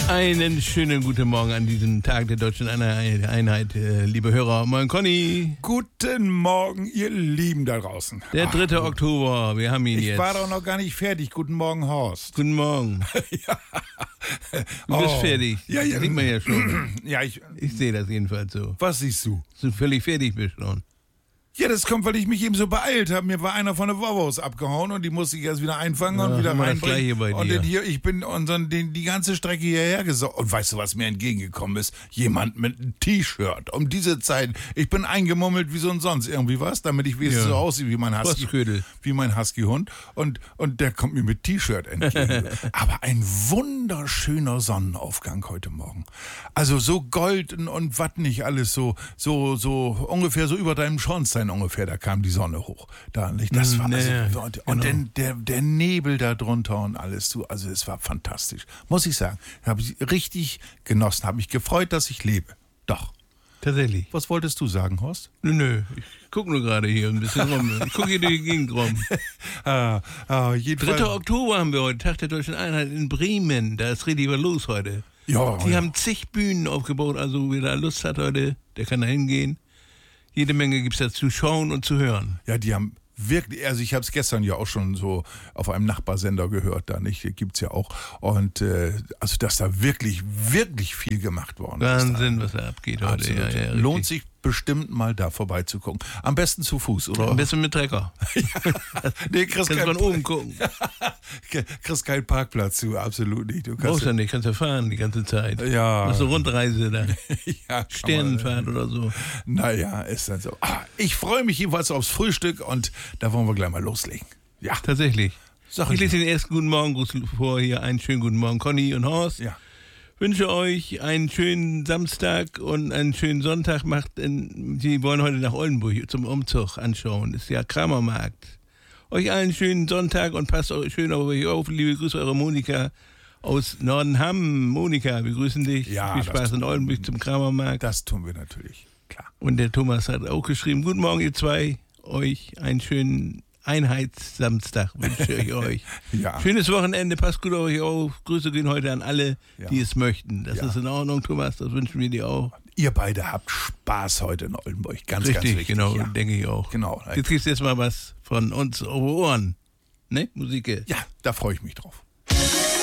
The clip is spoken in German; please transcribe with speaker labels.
Speaker 1: Einen schönen guten Morgen an diesem Tag der Deutschen Einheit, liebe Hörer. Moin Conny.
Speaker 2: Guten Morgen, ihr Lieben da draußen.
Speaker 1: Der 3. Oktober, wir haben ihn jetzt.
Speaker 2: Ich war doch noch gar nicht fertig. Guten Morgen, Horst.
Speaker 1: Guten Morgen.
Speaker 2: Ja.
Speaker 1: Du bist fertig.
Speaker 2: Ja, ja.
Speaker 1: Das sieht man ja schon.
Speaker 2: Ja, ich
Speaker 1: sehe das jedenfalls so.
Speaker 2: Was siehst du?
Speaker 1: Dass du völlig fertig bist schon.
Speaker 2: Ja, das kommt, weil ich mich eben so beeilt habe. Mir war einer von der Vovos abgehauen und die musste ich erst wieder einfangen und wieder reinbringen. Und dann hier, ich bin die ganze Strecke hierher gesaugt. Und weißt du, was mir entgegengekommen ist? Jemand mit einem T-Shirt. Um diese Zeit. Ich bin eingemummelt wie so ein sonst irgendwie was, damit ich wenigstens so aussehe wie mein Husky-Hund. Und der kommt mir mit T-Shirt entgegen. Aber ein wunderschöner Sonnenaufgang heute Morgen. Also so golden und was nicht alles so ungefähr so über deinem Schornstein ungefähr, da kam die Sonne hoch. Das war und dann der Nebel da drunter und alles. Also es war fantastisch. Muss ich sagen. Habe ich richtig genossen. Habe mich gefreut, dass ich lebe. Doch.
Speaker 1: Tatsächlich.
Speaker 2: Was wolltest du sagen, Horst?
Speaker 1: Nö. Ich gucke nur gerade hier ein bisschen rum. Ich gucke hier durch die Gegend rum. 3. Oktober haben wir heute, Tag der Deutschen Einheit in Bremen. Da ist richtig was los heute.
Speaker 2: Ja.
Speaker 1: Die haben zig Bühnen aufgebaut, also wer da Lust hat heute, der kann da hingehen. Jede Menge gibt es da zu schauen und zu hören.
Speaker 2: Ja, die haben wirklich, also ich habe es gestern ja auch schon so auf einem Nachbarsender gehört, da nicht, gibt's ja auch. Und also dass da wirklich, wirklich viel gemacht worden ist.
Speaker 1: Wahnsinn, was da abgeht heute.
Speaker 2: Ja, lohnt sich bestimmt mal da vorbeizugucken. Am besten zu Fuß, oder?
Speaker 1: Am besten mit Trecker.
Speaker 2: Nee, kriegst
Speaker 1: von oben gucken.
Speaker 2: Kriegst keinen Parkplatz zu, absolut nicht. Du
Speaker 1: brauchst ja nicht, kannst ja fahren die ganze Zeit.
Speaker 2: Ja.
Speaker 1: Das ist eine Rundreise da.
Speaker 2: Ja,
Speaker 1: Sternenfahrt oder so.
Speaker 2: Naja, ist dann so. Ich freue mich jedenfalls aufs Frühstück und da wollen wir gleich mal loslegen. Ja.
Speaker 1: Tatsächlich. Ich lese den ersten guten Morgengruß vor hier. Einen schönen guten Morgen, Conny und Horst.
Speaker 2: Ja.
Speaker 1: Wünsche euch einen schönen Samstag und einen schönen Sonntag. Sie wollen heute nach Oldenburg zum Umzug anschauen. Ist ja Kramermarkt. Euch allen schönen Sonntag und passt schön auf euch auf. Liebe Grüße, eure Monika aus Nordenham. Monika, wir grüßen dich.
Speaker 2: Ja,
Speaker 1: viel Spaß in Oldenburg zum Kramermarkt.
Speaker 2: Das tun wir natürlich, klar.
Speaker 1: Und der Thomas hat auch geschrieben, guten Morgen ihr zwei. Euch einen schönen Einheitssamstag wünsche ich euch.
Speaker 2: Ja.
Speaker 1: Schönes Wochenende, passt gut auf euch auf. Grüße gehen heute an alle, die es möchten. Das ist in Ordnung, Thomas, das wünschen wir dir auch.
Speaker 2: Ihr beide habt Spaß heute in Oldenburg, ganz wichtig.
Speaker 1: Genau, denke ich auch.
Speaker 2: Genau.
Speaker 1: Jetzt kriegst du jetzt mal was von uns auf Ohren. Ne, Musik.
Speaker 2: Ja, da freue ich mich drauf.